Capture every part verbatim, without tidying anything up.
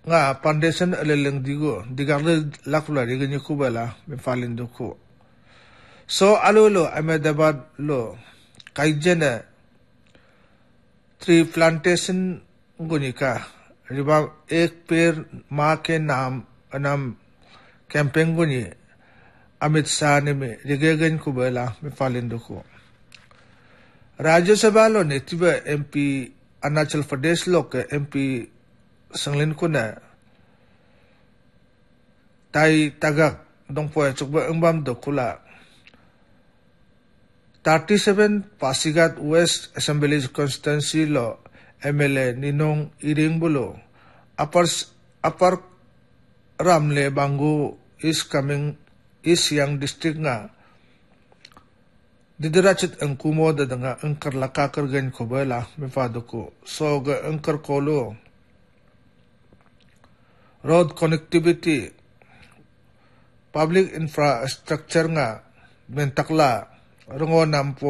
nga foundation aleleng digo digarle lakula digani kubala me falin duko so alolo Ahmedabad lo kaijena tree plantation gunika riba ek पेड़ माँ के नाम नाम कैंपेन गुनी अमित शाह ने में रिगेगन कुबला में फालिंदो को राज्यसभा लो ने तिबे एमपी अरुणाचल प्रदेश लो के एमपी संगलिन को ने ताई तगक दोंपो चुकबे अंबाम दो कुला thirty-seven पासीघाट वेस्ट असेंबली कॉन्स्टिट्यूंसी लो एमएलए निनोंग इरिंग बुलो अपर अपर रामले बांगू इस कमिंग इस यंग डिस्ट्रिक्ट ना दिदराचित अंकुमो दंगा अंकर लका कर गन खोबला मिफादो को सोग अंकर कोलो रोड कनेक्टिविटी पब्लिक इंफ्रास्ट्रक्चर ना बेंतकला रंगो नामपो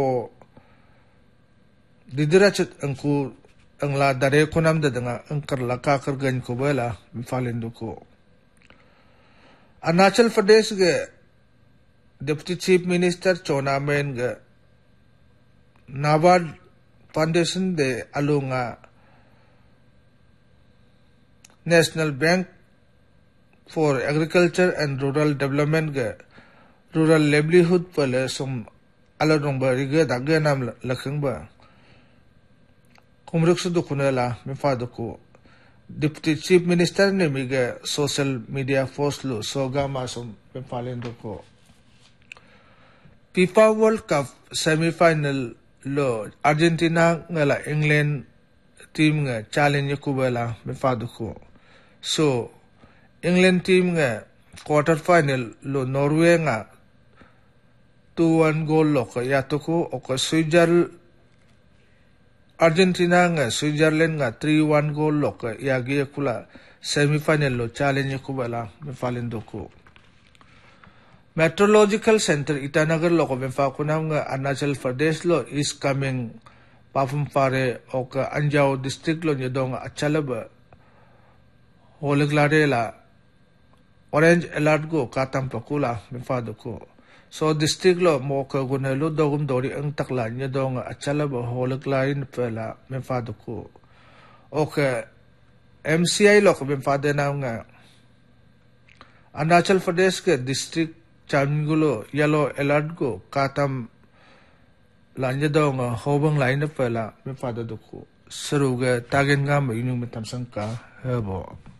दिदराचित अंकु अंगला दरे को नाम दंगा अंकर लका कर गन खोबला मिफालिंदो को अरुणाचल प्रदेश के डिप्टी चीफ मिनिस्टर चोना मेन गे नाबार्ड फाउंडेशन दे अलुंगा national bank for agriculture and rural development gay rural livelihood पले सुम अलुंगा रिगे दागे नाम लखंबा कुमरुक सुदु कुनेला मिफादुको डिप्टी चीफ मिनिस्टर ने मिगे सोशल मीडिया पोस्ट लो सोगा मासुम मिफालिंदो को FIFA World Cup semi-final lo Argentina ngala England team nga challenge kubela mifadu ko so England team nga quarter final lo Norway nga two one goal lo ko yato ko o ko Switzerland Argentina nga Switzerland nga three one goal lo ko yagi kula semi-final lo challenge kubela mifalindo ko Meteorological Center Itanagar lo ko benfa kunam nga Arunachal Pradesh lo is coming pafum pare o ka Anjao district lo nyodong achalaba holiglare la orange alert go katam pakula benfa do ko so district lo mo ka gunelo dogum dori ang takla nyodong achalaba holiglare pela benfa do ko o ka M C I lo ko benfa de na nga Arunachal Pradesh ke district Changulo yellow alert go katam lanya dong hobang line pela me pada duku seruga tagen ngam yunung mitam sangka hebo